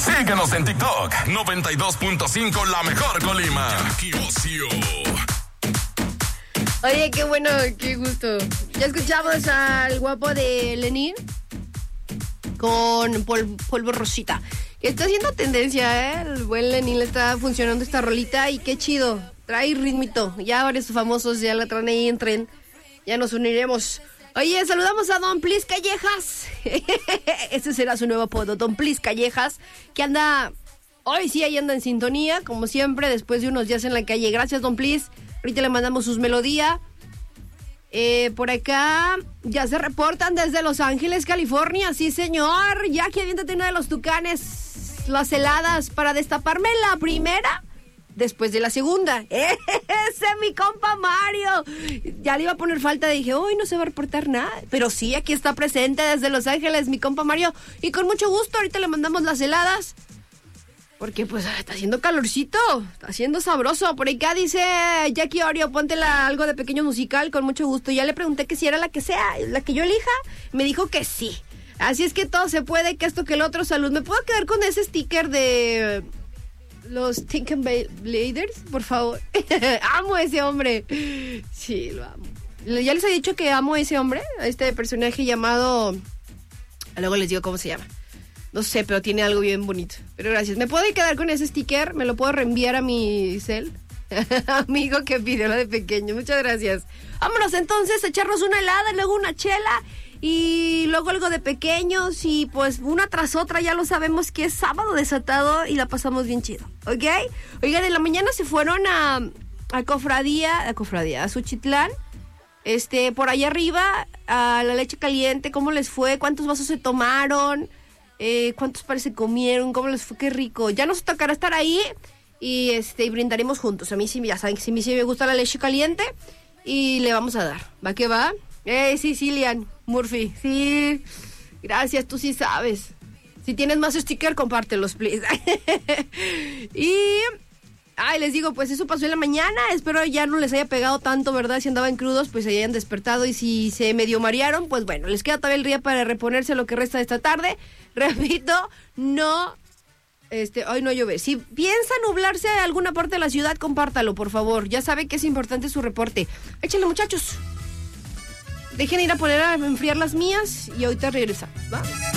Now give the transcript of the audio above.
Síguenos en TikTok, 92.5 La Mejor Colima. Jackie Ocio. Oye, qué bueno, qué gusto. Ya escuchamos al guapo de Lenin con Polvo Rosita. Está haciendo tendencia, El buen Lenin le está funcionando esta rolita y qué chido. Trae ritmito. Ya varios famosos ya la traen ahí en tren. Ya nos uniremos. Oye, saludamos a Don Plis Callejas. Ese será su nuevo apodo, Don Plis Callejas, que anda, hoy sí, ahí anda en sintonía, como siempre, después de unos días en la calle. Gracias, Don Plis. Ahorita le mandamos sus melodías. Por acá ya se reportan desde Los Ángeles, California. Sí, señor. Ya que aviéntate uno de los tucanes, las heladas, para destaparme la primera después de la segunda. Ese es mi compa Mario. Ya le iba a poner falta, dije, hoy no se va a reportar nada. Pero sí, aquí está presente desde Los Ángeles mi compa Mario. Y con mucho gusto, ahorita le mandamos las heladas. Porque pues está haciendo calorcito, está haciendo sabroso. Por acá dice Jackie Orio, póntela algo de pequeño musical, con mucho gusto. Ya le pregunté que si era la que sea, la que yo elija. Me dijo que sí. Así es que todo se puede, que esto, que el otro. Salud. ¿Me puedo quedar con ese sticker de los Tinker Bladers, por favor? Amo a ese hombre. Sí, lo amo. Ya les he dicho que amo a ese hombre, a este personaje llamado... Luego les digo cómo se llama. No sé, pero tiene algo bien bonito. Pero gracias. ¿Me puedo quedar con ese sticker? ¿Me lo puedo reenviar a mi cel? Amigo que pidió lo de pequeño. Muchas gracias. Vámonos entonces a echarnos una helada, luego una chela y luego algo de pequeños y pues una tras otra. Ya lo sabemos que es sábado desatado y la pasamos bien chido, ¿ok? Oigan, en la mañana se fueron a Suchitlán. Por allá arriba, a la leche caliente. ¿Cómo les fue? ¿Cuántos vasos se tomaron? ¿Cuántos pares se comieron? ¿Cómo les fue? Qué rico. Ya nos tocará estar ahí y brindaremos juntos. A mí sí, ya saben que a mí sí me gusta la leche caliente y le vamos a dar. ¿Va que va? Sí, Lian Murphy. Sí, gracias, tú sí sabes. Si tienes más sticker, compártelos, please. Y... les digo, pues eso pasó en la mañana. Espero ya no les haya pegado tanto, ¿verdad? Si andaban crudos, pues se hayan despertado. Y si se medio marearon, pues bueno, les queda todavía el día para reponerse lo que resta de esta tarde. Repito, hoy no llueve. Si piensa nublarse a alguna parte de la ciudad, compártalo, por favor. Ya sabe que es importante su reporte. Échenle, muchachos. Dejen ir a poner a enfriar las mías y ahorita regresamos, ¿va?